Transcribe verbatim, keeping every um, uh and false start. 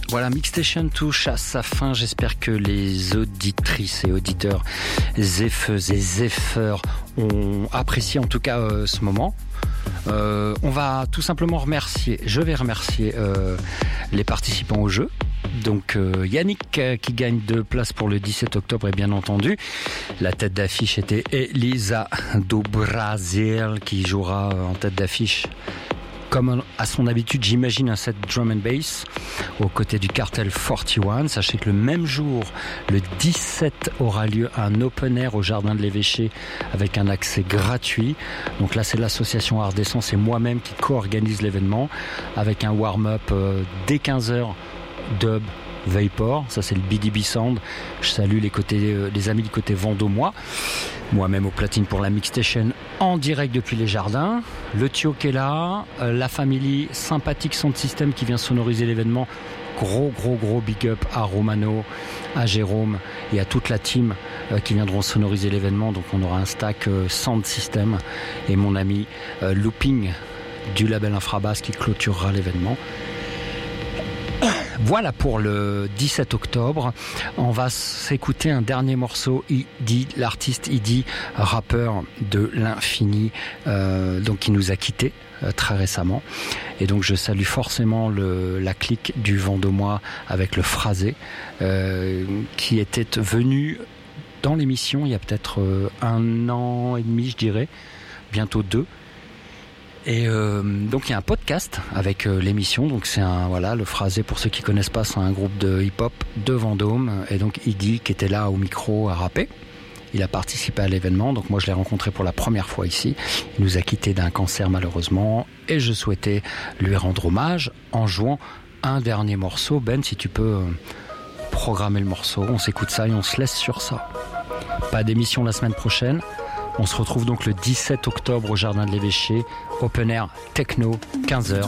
Voilà, Mixstation touche à sa fin. J'espère que les auditrices et auditeurs, zépheuses et zépheurs ont apprécié en tout cas euh, ce moment. Euh, on va tout simplement remercier, je vais remercier euh, les participants au jeu. Donc euh, Yannick euh, qui gagne deux places pour le dix-sept octobre et bien entendu la tête d'affiche était Elisa do Brasil qui jouera euh, en tête d'affiche comme à son habitude, j'imagine un set drum and bass aux côtés du Cartel quarante et un. Sachez que le même jour, le dix-sept, aura lieu un open air au Jardin de l'Évêché avec un accès gratuit. Donc là, c'est l'association Art d'Essence et moi-même qui co-organise l'événement avec un warm-up euh, dès quinze heures dub Vapor, ça c'est le B D B Sound. Je salue les, côtés, euh, les amis du côté vendômois. Moi-même au platine pour la Mixstation en direct depuis les jardins. Le Tio qui est là, euh, la famille sympathique Sound System qui vient sonoriser l'événement. Gros gros gros big up à Romano, à Jérôme et à toute la team euh, qui viendront sonoriser l'événement. Donc on aura un stack euh, Sound System et mon ami euh, Looping du label Infrabass qui clôturera l'événement. Voilà pour le dix-sept octobre. On va s'écouter un dernier morceau, Idi, l'artiste Idi, rappeur de l'infini, euh, donc qui nous a quittés euh, très récemment. Et donc je salue forcément le, la clique du Vendômois avec le Phrasé, euh, qui était venu dans l'émission il y a peut-être euh, un an et demi, je dirais, bientôt deux. Et euh, donc il y a un podcast avec euh, l'émission, donc c'est un voilà le Phrasé, pour ceux qui connaissent pas, c'est un groupe de hip-hop de Vendôme, et donc Idi qui était là au micro à rapper, il a participé à l'événement, donc moi je l'ai rencontré pour la première fois ici, il nous a quitté d'un cancer malheureusement, et je souhaitais lui rendre hommage en jouant un dernier morceau. Ben, si tu peux euh, programmer le morceau, on s'écoute ça et on se laisse sur ça. Pas d'émission la semaine prochaine. On se retrouve donc le dix-sept octobre au Jardin de l'Évêché, Open Air Techno, quinze heures.